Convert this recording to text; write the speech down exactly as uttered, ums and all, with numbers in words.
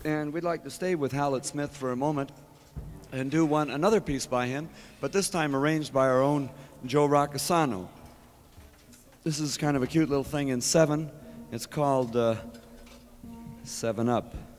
And we'd like to stay with Hallett Smith for a moment and do one another piece by him, but this time arranged by our own Joe Rocasano. This is kind of a cute little thing in seven. It's called uh, Seven Up.